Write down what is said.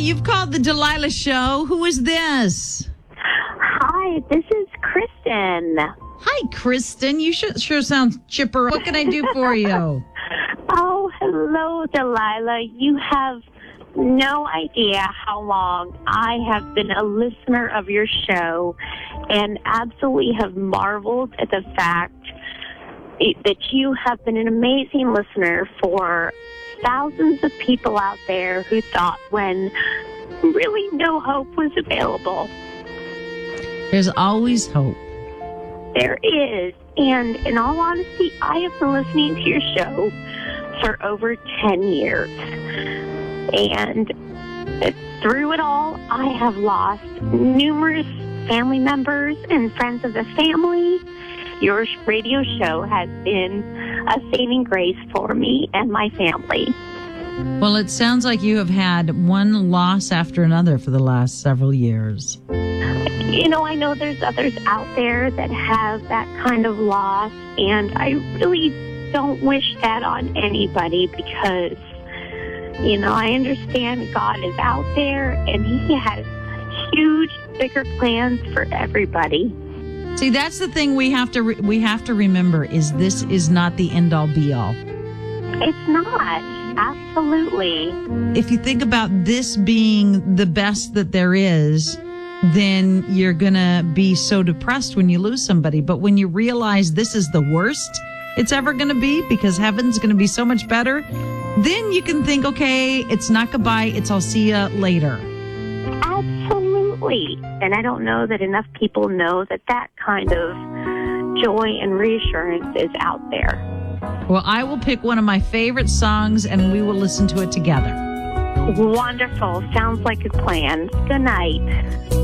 you've called the Delilah Show. Who is this? Hi, this is Kristen. Hi, Kristen. You sure sound chipper. What can I do for you? Oh, hello, Delilah. You have no idea how long I have been a listener of your show and absolutely have marveled at the fact that you have been an amazing listener for thousands of people out there who thought when really no hope was available. There's always hope. There is. And in all honesty, I have been listening to your show for over 10 years. And through it all, I have lost numerous family members and friends of the family. Your radio show has been a saving grace for me and my family. Well, it sounds like you have had one loss after another for the last several years. You know, I know there's others out there that have that kind of loss, and I really don't wish that on anybody because, you know, I understand God is out there and He has huge, bigger plans for everybody. See, that's the thing we have to remember is this is not the end all be all. It's not. Absolutely. If you think about this being the best that there is, then you're going to be so depressed when you lose somebody. But when you realize this is the worst it's ever going to be because heaven's going to be so much better, then you can think, okay, it's not goodbye. It's I'll see you later. Absolutely. And I don't know that enough people know that that kind of joy and reassurance is out there. Well, I will pick one of my favorite songs and we will listen to it together. Wonderful. Sounds like a plan. Good night.